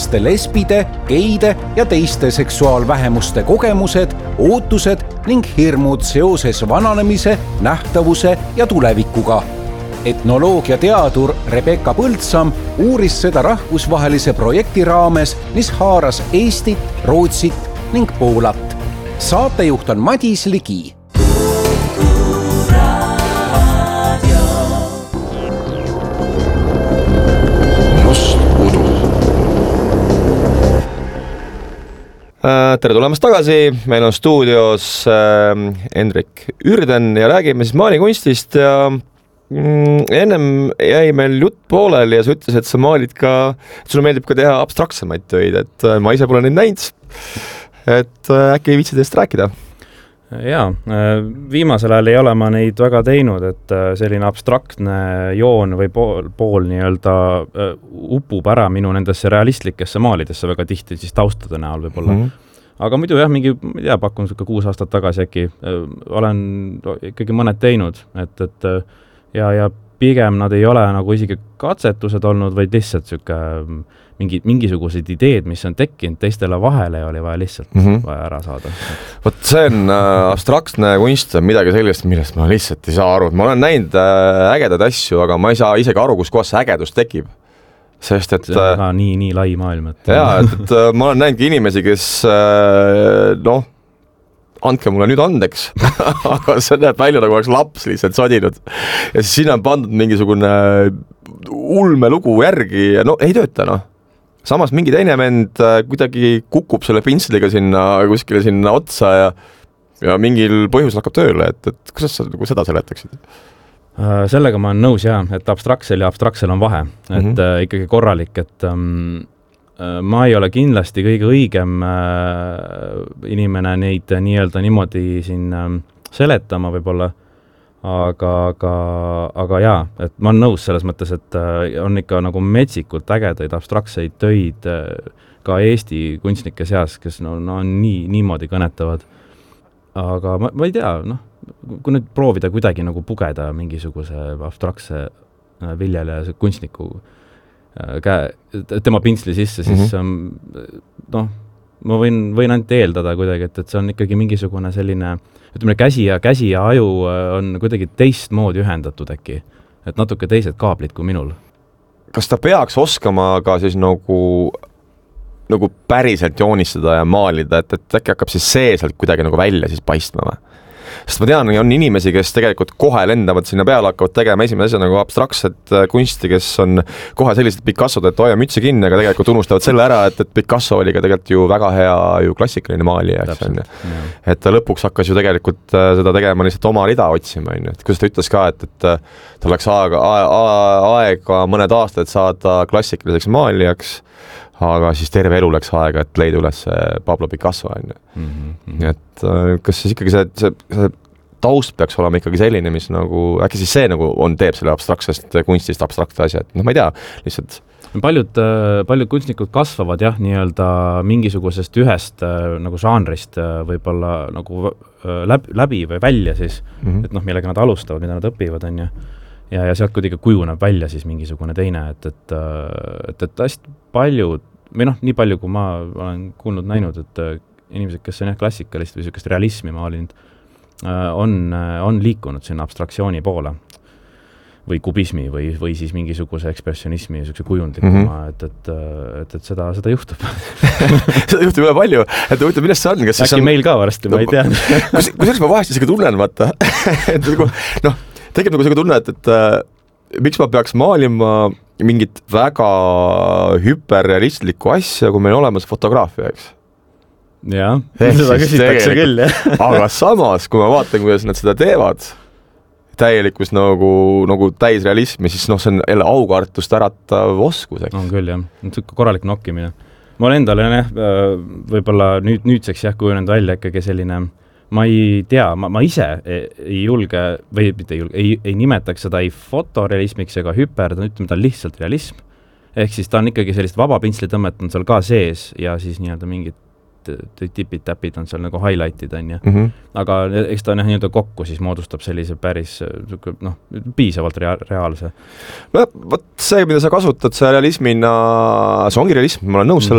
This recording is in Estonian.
tänaste lesbide, geide ja teiste seksuaalvähemuste kogemused, ootused ning hirmud seoses vananemise, nähtavuse ja tulevikuga. Etnoloogiateadur Rebecca Põldsam uuris seda rahvusvahelise projekti raames, mis haaras Eestit, Rootsit ning Poolat. Saatejuht on Madis Ligi. Tere tulemast tagasi, meil on stuudios Hendrik Ürden ja räägime siis maalikunstist ja ennem jäi meil jutt pooleli ja sa ütles, et sa maalid ka, et sulle meeldib ka teha abstraktsemaid töid, et ma ise pole neid näinud, et äkki ei viitsi teist rääkida? Jaa, viimasel ajal ei ole ma neid väga teinud, et selline abstraktne joon või pool nii-öelda upub ära minu nendesse realistlikesse maalidesse väga tihti siis taustade näol võib-olla. Aga muidu jah, pakun 6 aastat tagasi äkki, olen ikkagi mõned teinud, et ja pigem nad ei ole nagu isegi katsetused olnud, vaid lihtsalt mingisugused ideed, mis on tekkinud teistele vahele ja oli vaja lihtsalt vaja ära saada. Vot see on abstraktne kunst, midagi sellist, millest ma lihtsalt ei saa aru. Ma olen näinud ägedad asju, aga ma ei saa isegi aru, kus kohas see ägedus tekib. Sest, et see on nii lai maailm. Et ma olen näinudki inimesi, kes andke mulle nüüd andeks, aga see näeb välja nagu oleks laps lihtsalt sodinud. Ja siis siin on pandud mingisugune ulmelugu järgi ja ei tööta, Samas mingi teine vend kuidagi kukub selle pintsliga kuskile sinna otsa ja mingil põhjusel hakkab tööle, et kuidas sa seda seletaksid? Sellega ma olen nõus et abstraktsel ja abstraktsel on vahe, et ikkagi korralik, et ma ei ole kindlasti kõige õigem inimene neid nii-öelda niimoodi siin seletama võib-olla, aga jaa, et ma olen nõus selles mõttes, et on ikka nagu metsikult ägedaid abstraktseid töid ka Eesti kunstnike seas, kes on niimoodi kõnetavad. Aga ma ei tea, kui nüüd proovida kuidagi nagu pugeda mingisuguse abstraktse viljeleja kunstniku tema pintsli sisse, siis ma võin ainult eeldada kuidagi, et see on ikkagi mingisugune selline, ütleme, käsi ja aju on kuidagi teistmoodi ühendatud äkki, et natuke teised kaablid kui minul. Kas ta peaks oskama ka siis nagu päriselt joonistada ja maalida, et äkki hakkab siis see sealt kuidagi nagu välja siis paistma või? Sest ma tean, on inimesi, kes tegelikult kohe lendavad sinna peale, hakkavad tegema esimese asja nagu abstraktset kunsti, kes on kohe sellised Picassod, et hoia mütsi kinni, aga tegelikult unustavad selle ära, et Picasso oli ka tegelikult ju väga hea klassikaline maalija. Et ta lõpuks hakkas ju tegelikult seda tegema lihtsalt oma rida otsima. Et kuidas ta ütles ka, et ta läks aega mõned aastad saada klassikaliseks maalijaks, aga siis terve elu läks aega, et leida üles Pablo Picasso. Et kas siis ikkagi see taust peaks olema ikkagi selline, mis nagu, äkki siis see nagu teeb selle abstraktsest kunstist abstrakte asja, et ma ei tea, lihtsalt. Paljud kunstnikud kasvavad nii-öelda mingisugusest ühest nagu žanrist võib-olla nagu läbi või välja siis, et millega nad alustavad, mida nad õpivad, ja sealt kuidagi kujuneb välja siis mingisugune teine, et hästi paljud, või nii palju, kui ma olen kuulnud näinud, et inimesed, kes on klassikalist või sellist realismi maalinud, on liikunud sinna abstraktsiooni poole või kubismi või siis mingisuguse ekspressionismi ja kujundlikuma, et seda juhtub. Seda juhtub üle palju, et võtta, millest see on? Äkki meil ka varsti, ma ei tea. Kusjuures ma vahest isegi tunnen, vaata, tekib nagu see tunne, et miks ma peaks maalima mingit väga hüperrealistlikku asja, kui meil olemas fotograafia, eks? Jah, seda küsitakse küll, jah. Aga samas, kui ma vaatan, kuidas nad seda teevad, täielikus nagu täisrealismi, siis see on jälle aukartust äratav oskus, eks? On küll, jah. Korralik nokkimine. Ma olen endale, võib-olla nüüdseks kujunenud välja ikkagi selline, ma ei tea, ma ise ei julge, või mitte ei julge, ei nimetaks seda ei fotorealismiks ega hüper, ta on lihtsalt realism. Ehk siis ta on ikkagi sellist vaba pinslitõmmet on seal ka sees ja siis nii-öelda mingid tipid-täpid on seal nagu highlightid, aga eks ta nii-öelda kokku siis moodustab sellise päris piisavalt reaalse. Võt see, mida sa kasutad, see realismina, see ongi realism, ma olen nõus